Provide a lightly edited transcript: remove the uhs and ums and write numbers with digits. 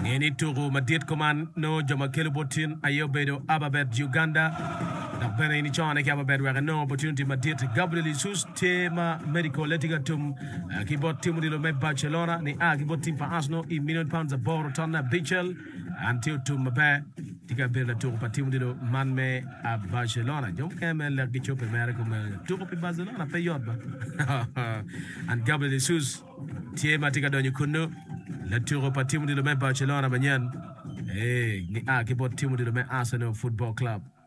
Eni turu madit koman no Jamakelu Botin Ayobedo Ababet Uganda. Nakbene ini chane ki Ababet wega no opportunity madit Gabriel Jesus tema medical letiga tum kibot timu dilo me Barcelona ni kibot tim pa Arsenal i £1,000,000 boro tonna Bichel until to mabe tiga bela turu pa timu dilo man me a Barcelona jom keme la gichope America me turu pa Barcelona pe yodba and Gabriel Jesus tema tiga donyo kunu la turu pa timu dilo me Barcelona banyan ni kibot timu dilo me Arsenal Football Club